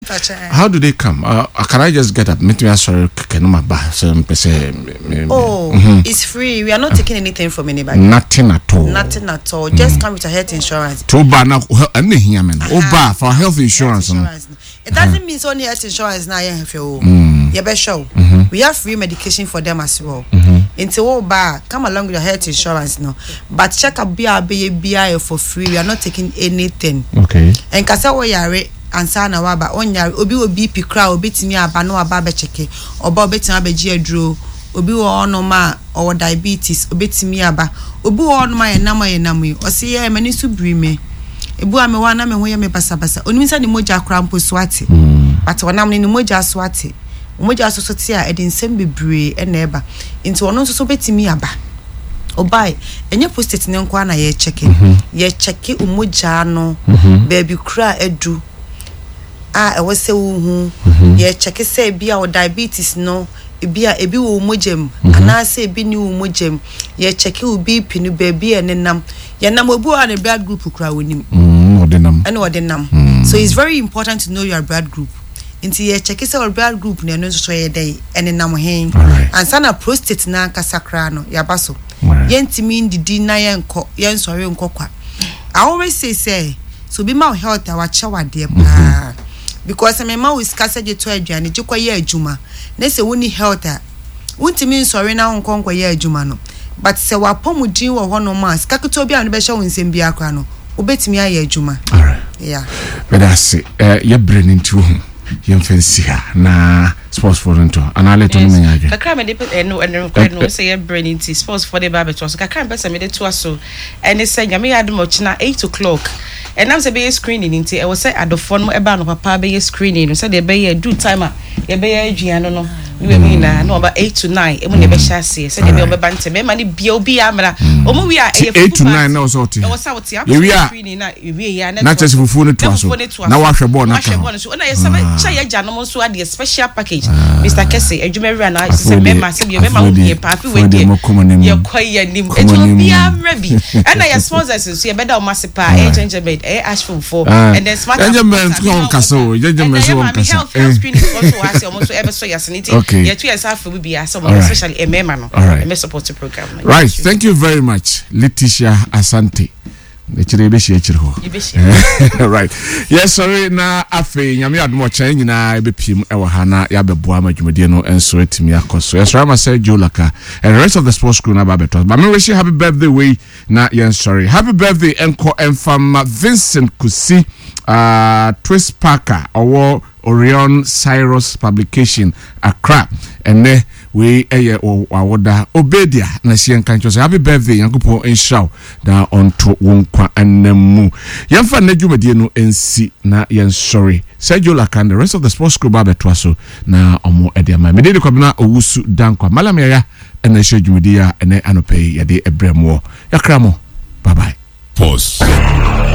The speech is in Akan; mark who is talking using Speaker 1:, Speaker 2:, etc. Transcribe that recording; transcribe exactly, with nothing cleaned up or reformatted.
Speaker 1: How do they come? Uh, can I just get up? Meet me sorry, can my bath?
Speaker 2: Oh, mm-hmm. It's free. We are not taking anything from anybody.
Speaker 1: Nothing at all.
Speaker 2: Nothing at all. Just mm-hmm. come with a health insurance.
Speaker 1: To buy now, any here, man. Oh, buy for health insurance.
Speaker 2: Health insurance. It doesn't uh-huh. mean only health insurance now. You have your yeah, be sure. We have free medication for them as well. Mm-hmm. Until all buy, come along with your health insurance now. But check up B R B B I for free. We are not taking anything.
Speaker 1: Okay.
Speaker 2: And kasa wo yare ansa na waba onya obi wo B P kra obi timi aba no aba be cheke oba obi timi aba gi aduro obi wo ono ma o diabetes obi timi aba obi wo ono ma yenam yenam yi o se ye mani su brime ebu ame wa na me ho ye me basa basa onimisa ni moja kra mpo swati but wonam ni moja swati moja so so ti a edin sem bebre e na eba nti wono so so betimi aba obai enye prostate ne nkwa na ye cheke ye cheke umoja no baby kra edu ah e wose wo hu ye cheke say bia o diabetes no bia ebi wo mojem ana say ebi ni wo mojem ye cheke u B P no baby enenam ye nam obu an blood group kra wonim
Speaker 1: mm odenam
Speaker 2: and odenam so it's very important to know your blood group inti ye cheke say your blood group ne no so ye dey enenam hen and sana prostate na kasakra no yabaso yentimi ndidi na yenko yensore nkokwa I always say say so be my health our chawade pa because my ma we scarce je to aduane je koye adwuma na se woni health a wontimi nsore na nkonko ye adwuma no but se wapomudin wo ho no ma skaketo bia no be hye wonsem bia akra no obetimi aye adwuma
Speaker 1: all right
Speaker 2: yeah
Speaker 1: but that's eh ye brain into yemfensia na sports for into anale to no menyaje
Speaker 3: kakra me de no and no say ye brain into sports for the barber to so kakra be say me de to aso and say nyame ya dem ochina eight o'clock and am say be screening into e was say adofo no e ba no papa be screening so de be do timer ye be aduan no we mean na no about eight to nine e mo ne be sha se say de be oba nteme me ma ne bia obi amra o mo we a
Speaker 1: eight to nine na so oti
Speaker 3: e was out ya screening na we ya
Speaker 1: na chese fufu ne to aso na wa hwe ball na
Speaker 3: hwe ball so na ye say cha ye ja no so ade special package Mister Kesse adwuma na say member say be member wo ye papi we dey ye koye nim e to bia mrabi and na ye sponsors so ye be da o masepa e change eh ashful for and then smart
Speaker 1: engagement on kaso engagement so on kaso
Speaker 3: health screening also has almost ever so yasanity ye to yourself will be some especially a member no a support program
Speaker 1: right thank you very much Leticia Asante Echire be share chire ho right yes sorry na afi nyame admo chan nyina be pim e wa ha na ya beboa madwumade no enso etimi akoso yes right say Jolaka and the rest of the sports crew na ba beto but me wish you happy birthday way na yes sorry happy birthday enko enfam Vincent Kusi uh Twist Parker or Orion Cyrus Publication Accra and ne we eye awoda obedia na hie kan cho say happy birthday yankopon enshaw da onto wonkwa annamu yemfa na dwumadie no ensi na yen sorry Sergio and the rest of the sports crew ba beto so na omo ediama me de kwabna owusu dankwa malamya na hie dwumadie a ene anope ye de ebremo yakramo bye bye
Speaker 4: pause